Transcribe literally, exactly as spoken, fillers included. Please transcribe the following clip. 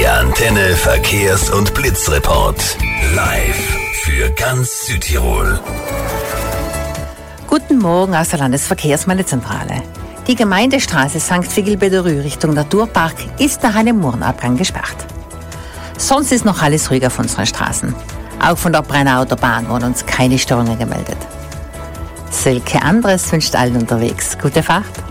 Der Antenne Verkehrs- und Blitzreport. Live für ganz Südtirol. Guten Morgen aus der Landesverkehrsmeldezentrale. Die Gemeindestraße Sankt Vigilbederü Richtung Naturpark ist nach einem Murrenabgang gesperrt. Sonst ist noch alles ruhig auf unseren Straßen. Auch von der Brenner Autobahn wurden uns keine Störungen gemeldet. Silke Andres wünscht allen unterwegs gute Fahrt.